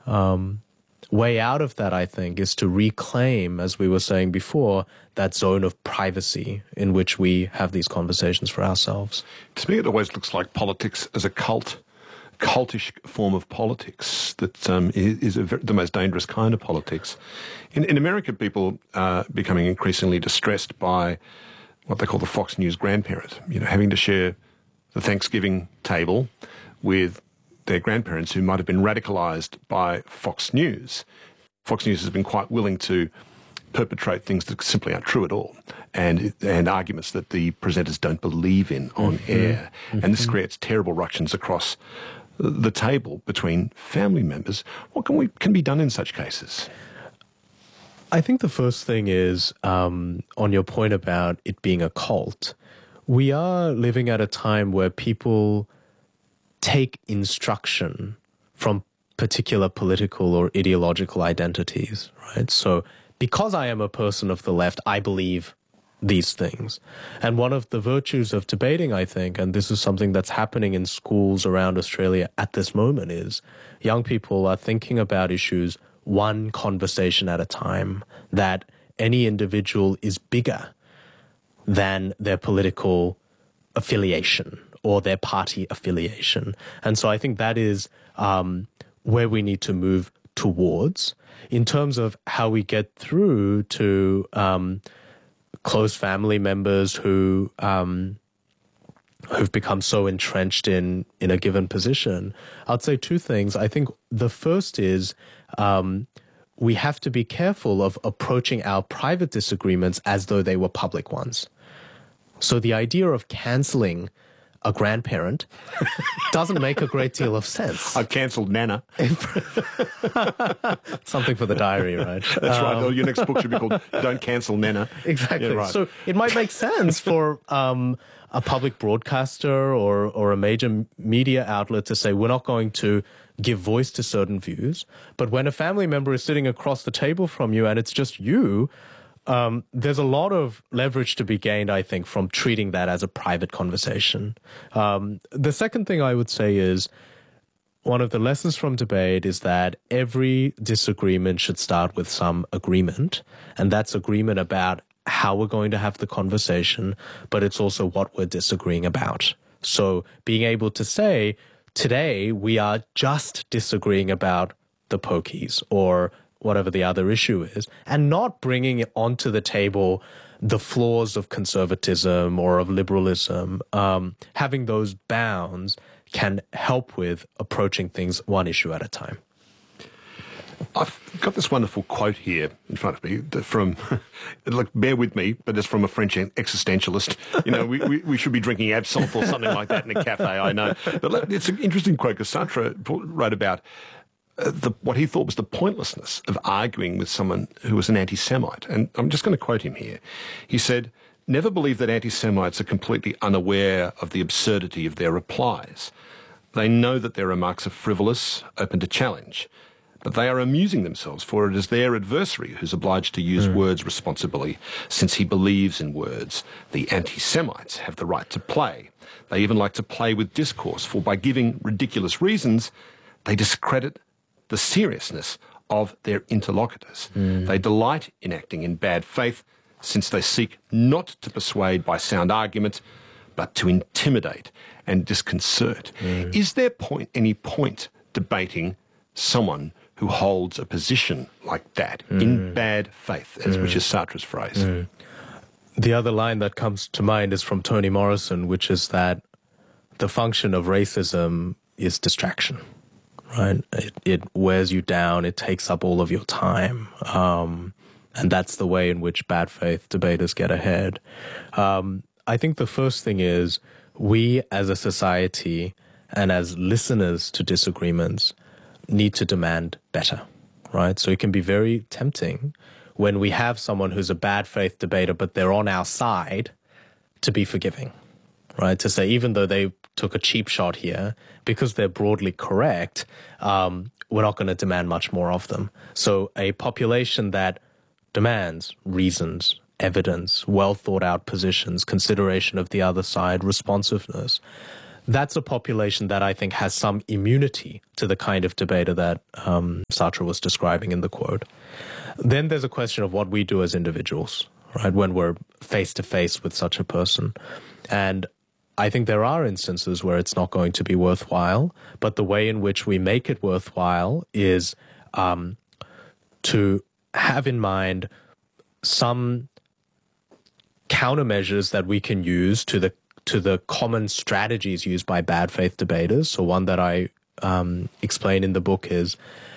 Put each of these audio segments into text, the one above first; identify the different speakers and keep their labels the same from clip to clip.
Speaker 1: Way out of that, I think, is to reclaim, as we were saying before, that zone of privacy in which we have these conversations for ourselves.
Speaker 2: To me, it always looks like politics as a cultish form of politics that is the most dangerous kind of politics. In America, people are becoming increasingly distressed by what they call the Fox News grandparent, having to share the Thanksgiving table with their grandparents who might have been radicalised by Fox News. Fox News has been quite willing to perpetrate things that simply aren't true at all, and arguments that the presenters don't believe in on air. And this creates terrible ructions across the table between family members. What can be done in such cases?
Speaker 1: I think the first thing is, on your point about it being a cult, we are living at a time where people take instruction from particular political or ideological identities, right? So because I am a person of the left, I believe these things. And one of the virtues of debating, I think, and this is something that's happening in schools around Australia at this moment, is young people are thinking about issues one conversation at a time, that any individual is bigger than their political affiliation or their party affiliation. And so I think that is where we need to move towards. In terms of how we get through to close family members who've become so entrenched in a given position, I'd say two things. I think the first is we have to be careful of approaching our private disagreements as though they were public ones. So the idea of cancelling a grandparent doesn't make a great deal of sense.
Speaker 2: I've cancelled Nana.
Speaker 1: Something for the diary, right?
Speaker 2: That's right. Your next book should be called Don't Cancel Nana.
Speaker 1: Exactly.
Speaker 2: Yeah, right.
Speaker 1: So it might make sense for a public broadcaster or a major media outlet to say, we're not going to give voice to certain views. But when a family member is sitting across the table from you and it's just you, there's a lot of leverage to be gained, I think, from treating that as a private conversation. The second thing I would say is one of the lessons from debate is that every disagreement should start with some agreement, and that's agreement about how we're going to have the conversation, but it's also what we're disagreeing about. So being able to say, today we are just disagreeing about the pokies or whatever the other issue is, and not bringing it onto the table the flaws of conservatism or of liberalism. Having those bounds can help with approaching things one issue at a time.
Speaker 2: I've got this wonderful quote here in front of me from, like, bear with me, but it's from a French existentialist. We should be drinking absinthe or something like that in a cafe, I know. But it's an interesting quote because Sartre wrote about what he thought was the pointlessness of arguing with someone who was an anti-Semite. And I'm just going to quote him here. He said, "Never believe that anti-Semites are completely unaware of the absurdity of their replies. They know that their remarks are frivolous, open to challenge, but they are amusing themselves, for it is their adversary who's obliged to use words responsibly, since he believes in words. The anti-Semites have the right to play. They even like to play with discourse, for by giving ridiculous reasons, they discredit the seriousness of their interlocutors. They delight in acting in bad faith, since they seek not to persuade by sound argument, but to intimidate and disconcert." Is there any point debating someone who holds a position like that in bad faith, which is Sartre's phrase?
Speaker 1: The other line that comes to mind is from Toni Morrison, which is that the function of racism is distraction. Right? It wears you down. It takes up all of your time. And that's the way in which bad faith debaters get ahead. I think the first thing is we as a society and as listeners to disagreements need to demand better, right? So it can be very tempting when we have someone who's a bad faith debater, but they're on our side, to be forgiving, right? To say, even though they took a cheap shot here, because they're broadly correct, we're not going to demand much more of them. So a population that demands reasons, evidence, well thought out positions, consideration of the other side, responsiveness, that's a population that I think has some immunity to the kind of debater that Sartre was describing in the quote. Then there's a question of what we do as individuals, right, when we're face to face with such a person. And I think there are instances where it's not going to be worthwhile, but the way in which we make it worthwhile is to have in mind some countermeasures that we can use to the common strategies used by bad faith debaters. So one that I explain in the book is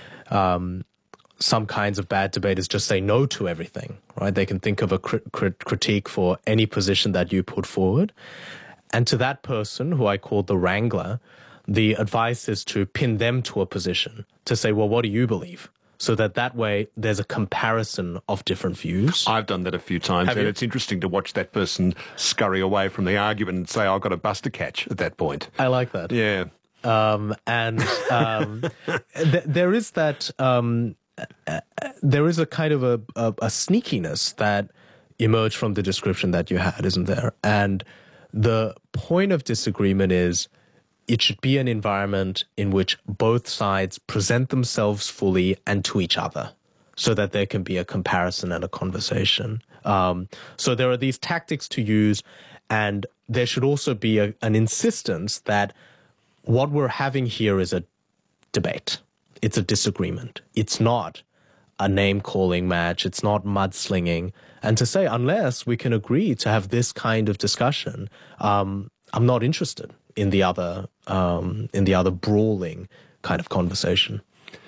Speaker 1: some kinds of bad debaters just say no to everything, right? They can think of a critique for any position that you put forward. And to that person, who I call the wrangler, the advice is to pin them to a position, to say, well, what do you believe? So that way there's a comparison of different views.
Speaker 2: I've done that a few times, and it's interesting to watch that person scurry away from the argument and say, I've got a bus to catch at that point.
Speaker 1: I like that.
Speaker 2: Yeah.
Speaker 1: There is that... there is a kind of a sneakiness that emerged from the description that you had, isn't there? And the point of disagreement is it should be an environment in which both sides present themselves fully and to each other so that there can be a comparison and a conversation. So there are these tactics to use, and there should also be an insistence that what we're having here is a debate. It's a disagreement. It's not a name-calling match. It's not mudslinging. And to say, unless we can agree to have this kind of discussion, I'm not interested in the other brawling kind of conversation.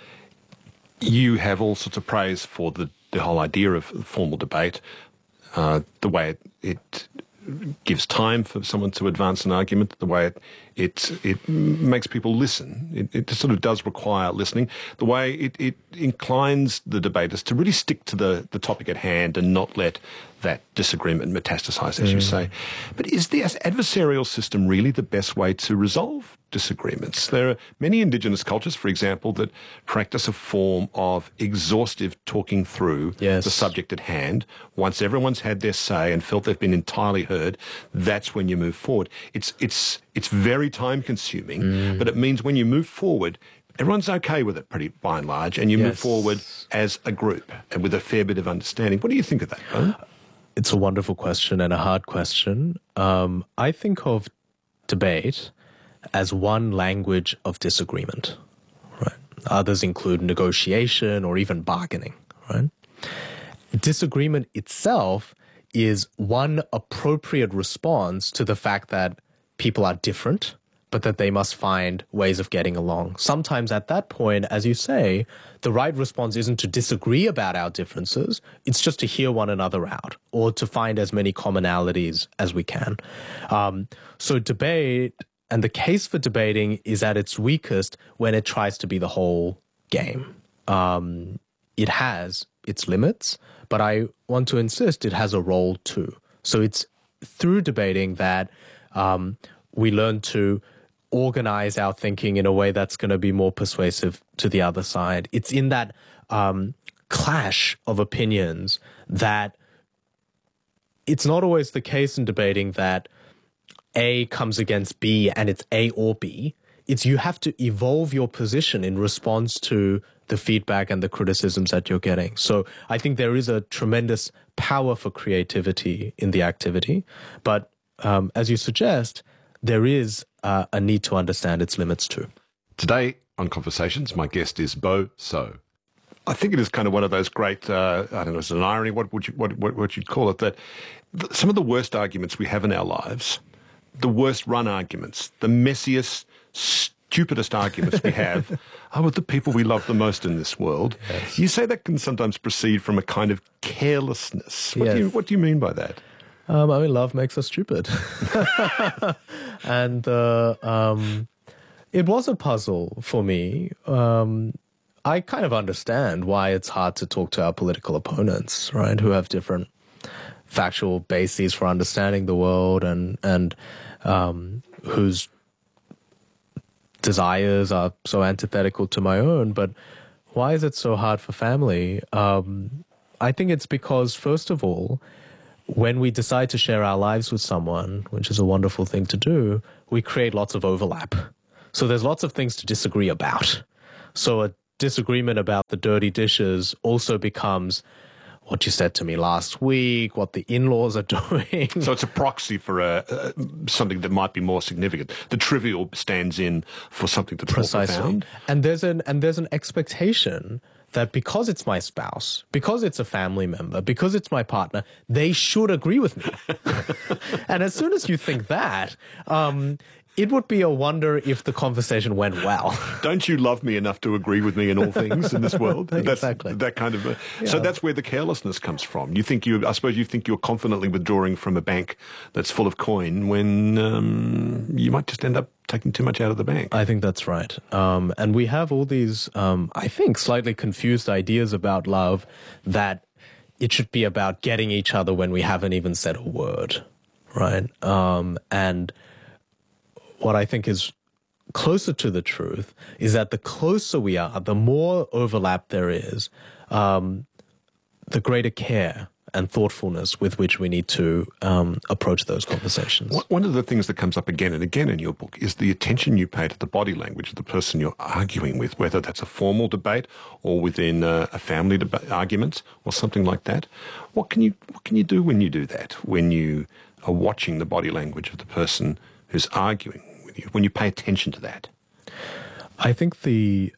Speaker 2: You have all sorts of praise for the whole idea of formal debate, the way it gives time for someone to advance an argument, the way it makes people listen. It sort of does require listening. The way it inclines the debaters to really stick to the topic at hand and not let that disagreement metastasize, as you say. But is the adversarial system really the best way to resolve disagreements? There are many Indigenous cultures, for example, that practice a form of exhaustive talking through the subject at hand. Once everyone's had their say and felt they've been entirely heard, that's when you move forward. It's very time-consuming, but it means when you move forward, everyone's okay with it by and large, and you move forward as a group and with a fair bit of understanding. What do you think of that, Bo?
Speaker 1: It's a wonderful question and a hard question. I think of debate as one language of disagreement, right? Others include negotiation or even bargaining, right? Disagreement itself is one appropriate response to the fact that people are different, but that they must find ways of getting along. Sometimes at that point, as you say, the right response isn't to disagree about our differences, it's just to hear one another out or to find as many commonalities as we can. So debate, and the case for debating, is at its weakest when it tries to be the whole game. It has its limits, but I want to insist it has a role too. So it's through debating that we learn to organize our thinking in a way that's going to be more persuasive to the other side. It's in that clash of opinions that it's not always the case in debating that A comes against B and it's A or B. It's you have to evolve your position in response to the feedback and the criticisms that you're getting. So I think there is a tremendous power for creativity in the activity. But as you suggest, there is a need to understand its limits too.
Speaker 2: Today on Conversations, my guest is Bo So. I think it is kind of one of those great, I don't know, it's an irony, what you'd call it, that some of the worst arguments we have in our lives, the worst run arguments, the messiest, stupidest arguments we have are with the people we love the most in this world. Yes. You say that can sometimes proceed from a kind of carelessness. What do you mean by that?
Speaker 1: I mean, love makes us stupid. And it was a puzzle for me. I kind of understand why it's hard to talk to our political opponents, right, who have different factual bases for understanding the world and whose desires are so antithetical to my own. But why is it so hard for family? I think it's because, first of all, when we decide to share our lives with someone, which is a wonderful thing to do, we create lots of overlap. So there's lots of things to disagree about. So a disagreement about the dirty dishes also becomes what you said to me last week, what the in-laws are doing.
Speaker 2: So it's a proxy for something that might be more significant. The trivial stands in for something that's more profound.
Speaker 1: And there's an expectation that because it's my spouse, because it's a family member, because it's my partner, they should agree with me. And as soon as you think that, it would be a wonder if the conversation went well.
Speaker 2: Don't you love me enough to agree with me in all things in this world?
Speaker 1: Exactly.
Speaker 2: That kind of. So that's where the carelessness comes from. I suppose you think you're confidently withdrawing from a bank that's full of coin when you might just end up taking too much out of the bank.
Speaker 1: I think that's right. And we have all these, I think, slightly confused ideas about love that it should be about getting each other when we haven't even said a word, right? And what I think is closer to the truth is that the closer we are, the more overlap there is, the greater care and thoughtfulness with which we need to approach those conversations.
Speaker 2: One of the things that comes up again and again in your book is the attention you pay to the body language of the person you're arguing with, whether that's a formal debate or within a family argument or something like that. What can you do when you do that, when you are watching the body language of the person who's arguing with you, when you pay attention to that?
Speaker 1: I think the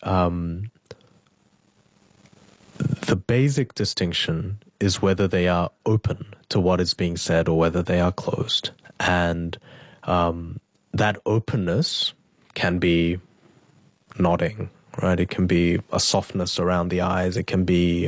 Speaker 1: basic distinction is whether they are open to what is being said or whether they are closed. And that openness can be nodding, right? It can be a softness around the eyes. It can be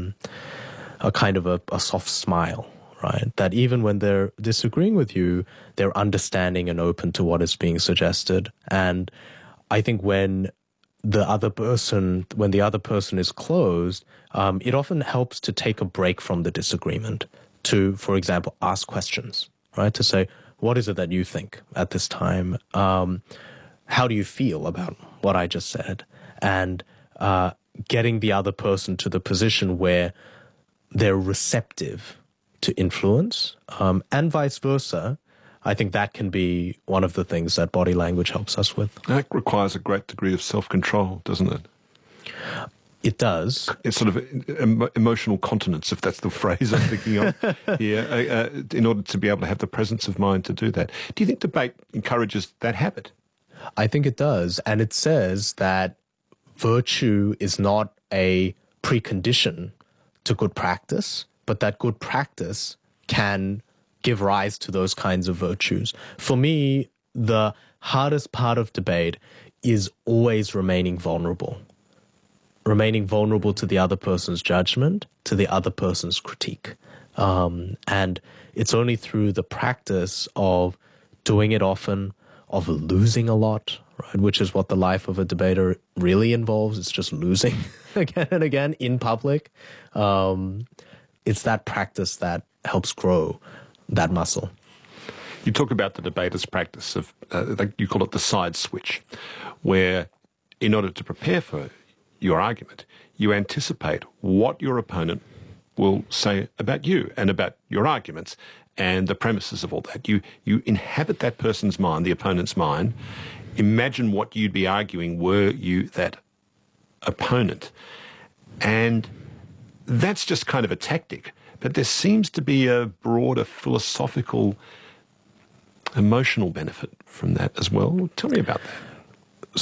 Speaker 1: a kind of a soft smile, right? That even when they're disagreeing with you, they're understanding and open to what is being suggested. And I think when the other person is closed, it often helps to take a break from the disagreement to, for example, ask questions, right? To say, what is it that you think at this time? How do you feel about what I just said? And getting the other person to the position where they're receptive to influence, and vice versa. I think that can be one of the things that body language helps us with.
Speaker 2: That requires a great degree of self-control, doesn't it?
Speaker 1: It does.
Speaker 2: It's sort of emotional continence, if that's the phrase I'm thinking of here, in order to be able to have the presence of mind to do that. Do you think debate encourages that habit?
Speaker 1: I think it does. And it says that virtue is not a precondition to good practice, but that good practice can give rise to those kinds of virtues. For me, the hardest part of debate is always remaining vulnerable to the other person's judgment, to the other person's critique. And it's only through the practice of doing it often, of losing a lot, right, which is what the life of a debater really involves. It's just losing again and again in public. It's that practice that helps grow that muscle.
Speaker 2: You talk about the debater's practice of, you call it the side switch, where in order to prepare for your argument, you anticipate what your opponent will say about you and about your arguments and the premises of all that. You inhabit that person's mind, the opponent's mind. Imagine what you'd be arguing were you that opponent. And that's just kind of a tactic. But there seems to be a broader philosophical, emotional benefit from that as well. Tell me about that.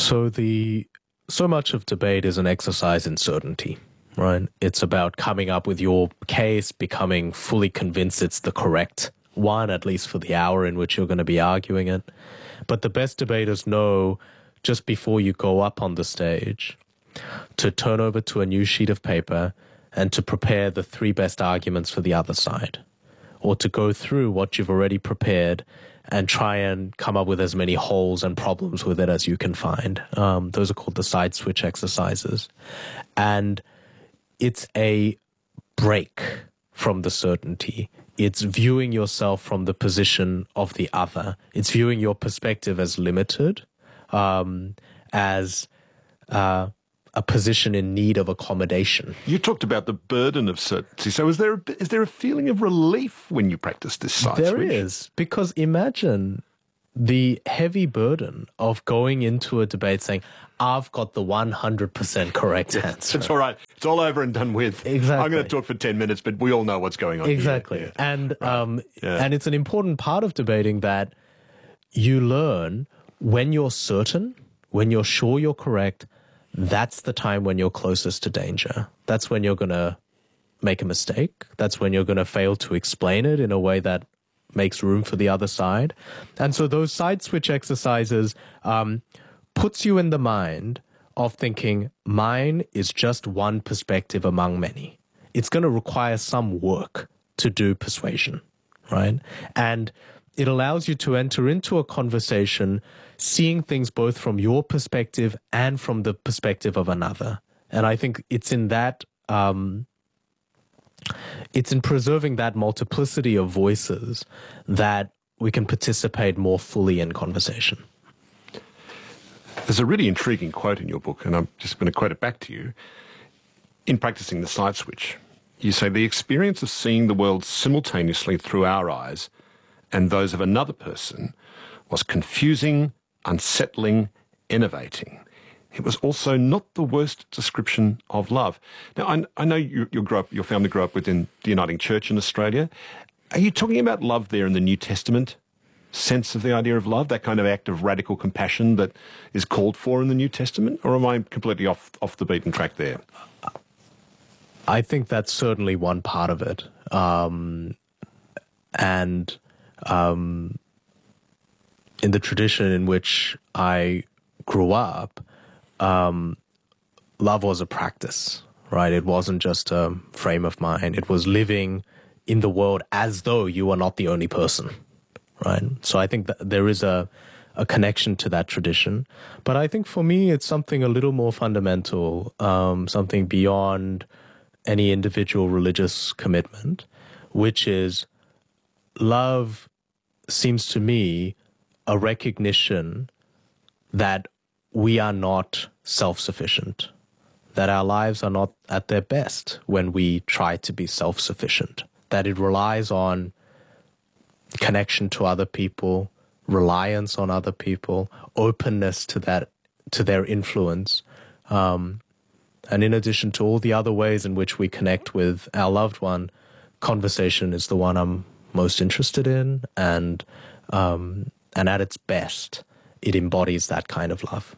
Speaker 1: So much of debate is an exercise in certainty, right? It's about coming up with your case, becoming fully convinced it's the correct one, at least for the hour in which you're going to be arguing it. But the best debaters know just before you go up on the stage to turn over to a new sheet of paper and to prepare the 3 best arguments for the other side, or to go through what you've already prepared and try and come up with as many holes and problems with it as you can find. Those are called the side switch exercises. And it's a break from the certainty. It's viewing yourself from the position of the other. It's viewing your perspective as limited, as a a position in need of accommodation.
Speaker 2: You talked about the burden of certainty. So is there a feeling of relief when you practice this side switch?
Speaker 1: There is, because imagine the heavy burden of going into a debate saying, I've got the 100% correct answer.
Speaker 2: It's all right. It's all over and done with.
Speaker 1: Exactly.
Speaker 2: I'm going to talk for 10 minutes, but we all know what's going on.
Speaker 1: Exactly.
Speaker 2: Here.
Speaker 1: And and it's an important part of debating that you learn when you're certain, when you're sure you're correct, that's the time when you're closest to danger. That's when you're going to make a mistake. That's when you're going to fail to explain it in a way that makes room for the other side. And so those side switch exercises puts you in the mind of thinking, mine is just one perspective among many. It's going to require some work to do persuasion, right? And it allows you to enter into a conversation seeing things both from your perspective and from the perspective of another. And I think it's in that, it's in preserving that multiplicity of voices that we can participate more fully in conversation.
Speaker 2: There's a really intriguing quote in your book, and I'm just going to quote it back to you. In practicing the side switch, you say, the experience of seeing the world simultaneously through our eyes and those of another person was confusing, unsettling, enervating. It was also not the worst description of love. Now, I know your family grew up within the Uniting Church in Australia. Are you talking about love there in the New Testament sense of the idea of love, that kind of act of radical compassion that is called for in the New Testament? Or am I completely off the beaten track there?
Speaker 1: I think that's certainly one part of it. In the tradition in which I grew up, love was a practice, right? It wasn't just a frame of mind. It was living in the world as though you are not the only person, right? So I think that there is a connection to that tradition. But I think for me, it's something a little more fundamental, something beyond any individual religious commitment, which is love seems to me a recognition that we are not self-sufficient, that our lives are not at their best when we try to be self-sufficient, that it relies on connection to other people, reliance on other people, openness to their influence. And in addition to all the other ways in which we connect with our loved one, conversation is the one I'm most interested in, and at its best, it embodies that kind of love.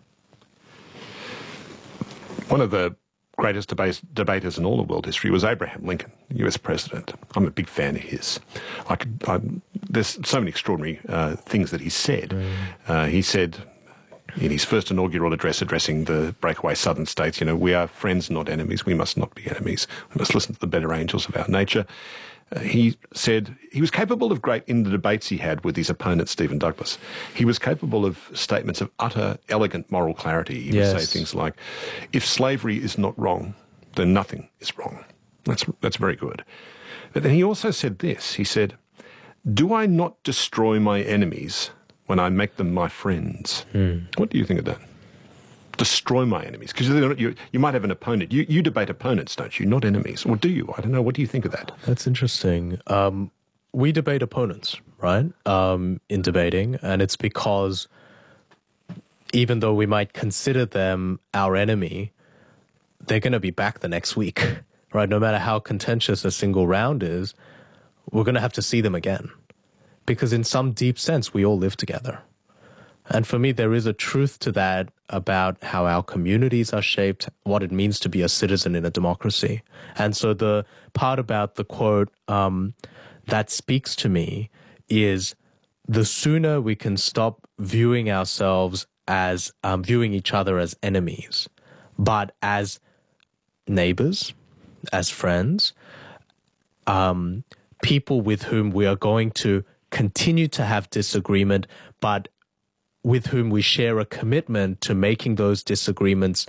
Speaker 2: One of the greatest debaters in all of world history was Abraham Lincoln, the US president. I'm a big fan of his. There's so many extraordinary things that he said. He said in his first inaugural address addressing the breakaway southern states, we are friends, not enemies. We must not be enemies. We must listen to the better angels of our nature. He said he was capable of in the debates he had with his opponent, Stephen Douglas, he was capable of statements of utter, elegant moral clarity. He would say things like, if slavery is not wrong, then nothing is wrong. That's very good. But then he also said this. He said, do I not destroy my enemies when I make them my friends? What do you think of that? Destroy my enemies? Because you might have an opponent. You debate opponents, don't you? Not enemies. Or do you? I don't know. What do you think of that?
Speaker 1: That's interesting. We debate opponents, right, in debating. And it's because even though we might consider them our enemy, they're going to be back the next week, right? No matter how contentious a single round is, we're going to have to see them again. Because in some deep sense, we all live together. And for me, there is a truth to that about how our communities are shaped, what it means to be a citizen in a democracy. And so the part about the quote that speaks to me is the sooner we can stop viewing ourselves as, viewing each other as enemies, but as neighbors, as friends, people with whom we are going to continue to have disagreement, but with whom we share a commitment to making those disagreements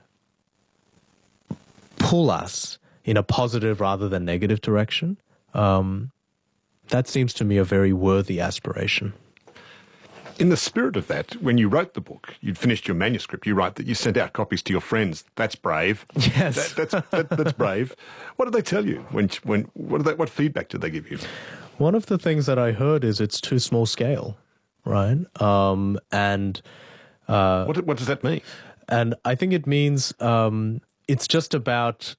Speaker 1: pull us in a positive rather than negative direction. That seems to me a very worthy aspiration.
Speaker 2: In the spirit of that, when you wrote the book, you'd finished your manuscript, you write that you sent out copies to your friends. That's brave.
Speaker 1: Yes.
Speaker 2: That's brave. What did they tell you? What feedback did they give you?
Speaker 1: One of the things that I heard is it's too small scale, right?
Speaker 2: What does that mean?
Speaker 1: And I think it means it's just about